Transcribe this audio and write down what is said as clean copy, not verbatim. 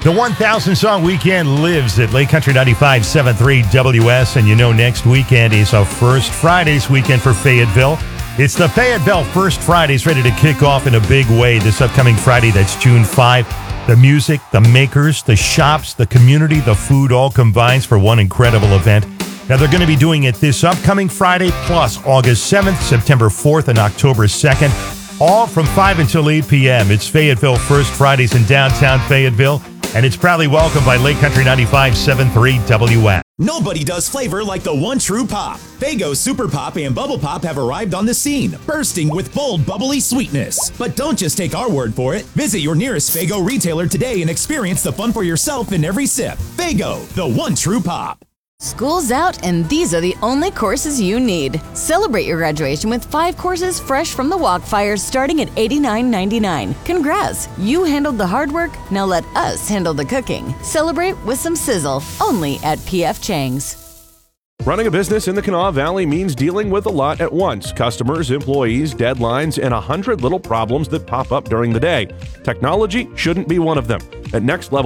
The 1,000 Song Weekend lives at Lake Country 95.73 WS, and you know next weekend is a First Fridays weekend for Fayetteville. It's the Fayetteville First Fridays ready to kick off in a big way this upcoming Friday. That's June 5. The music, the makers, the shops, the community, the food all combines for one incredible event. Now, they're going to be doing it this upcoming Friday, plus August 7th, September 4th, and October 2nd, all from 5 until 8 p.m. It's Fayetteville First Fridays in downtown Fayetteville, and it's proudly welcomed by Lake Country 95.73 WS. Nobody does flavor like the one true pop. Faygo Super Pop and Bubble Pop have arrived on the scene, bursting with bold, bubbly sweetness. But don't just take our word for it. Visit your nearest Faygo retailer today and experience the fun for yourself in every sip. Faygo, the one true pop. School's out, and these are the only courses you need. Celebrate your graduation with 5 courses fresh from the Walkfires starting at $89.99. Congrats! You handled the hard work, now let us handle the cooking. Celebrate with some sizzle, only at P.F. Chang's. Running a business in the Kanawha Valley means dealing with a lot at once. Customers, employees, deadlines, and 100 little problems that pop up during the day. Technology shouldn't be one of them. At Next Level